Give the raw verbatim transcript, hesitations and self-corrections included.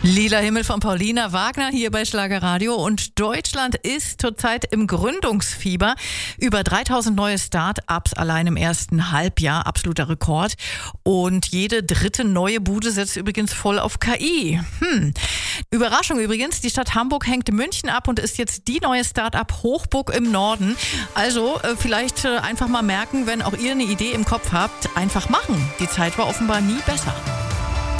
Lila Himmel von Paulina Wagner hier bei Schlagerradio, und Deutschland ist zurzeit im Gründungsfieber. Über dreitausend neue Start-ups allein im ersten Halbjahr, absoluter Rekord. Und jede dritte neue Bude setzt übrigens voll auf K I. Hm. Überraschung übrigens, die Stadt Hamburg hängt München ab und ist jetzt die neue Start-up Hochburg im Norden. Also äh, vielleicht äh, einfach mal merken, wenn auch ihr eine Idee im Kopf habt, einfach machen. Die Zeit war offenbar nie besser.